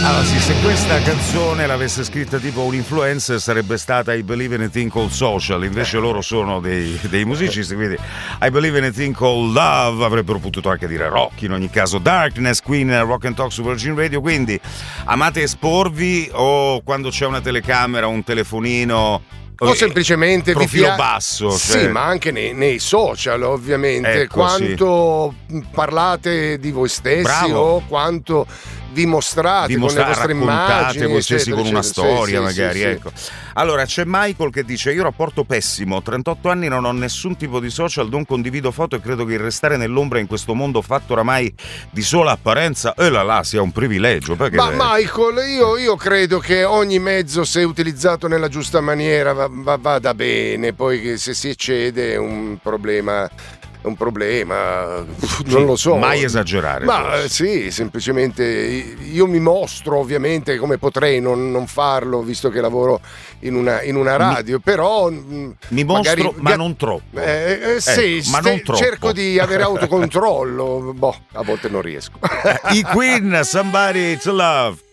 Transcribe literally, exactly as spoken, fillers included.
Allora sì, se questa canzone l'avesse scritta tipo un influencer sarebbe stata I Believe in a Thing Called Social, invece loro sono dei, dei musicisti, quindi I Believe in a Thing Called Love, avrebbero potuto anche dire rock in ogni caso. Darkness, Queen, Rock and Talk su Virgin Radio. Quindi amate esporvi o quando c'è una telecamera, un telefonino o semplicemente profilo vi pia- basso, sì, cioè... ma anche nei, nei social ovviamente, ecco, quanto sì. parlate di voi stessi Bravo. o quanto vi mostrate Dimostra- con le vostre immagini, voi stessi con una storia, sì, magari, sì, ecco. Sì. Allora c'è Michael che dice: io rapporto pessimo, trentotto anni, non ho nessun tipo di social, non condivido foto e credo che il restare nell'ombra in questo mondo fatto oramai di sola apparenza e là là sia un privilegio. Perché ma Michael, io, io credo che ogni mezzo, se utilizzato nella giusta maniera, va, va, vada bene, poi che se si eccede è un problema un problema, non lo so. Mai esagerare. Ma forse. sì, semplicemente io mi mostro, ovviamente, come potrei non, non farlo, visto che lavoro in una, in una radio, mi, però mi magari, mostro, ma non troppo. Eh, eh, sì, eh, ma non troppo. Cerco di avere autocontrollo, boh, a volte non riesco. I Queen, Somebody to Love.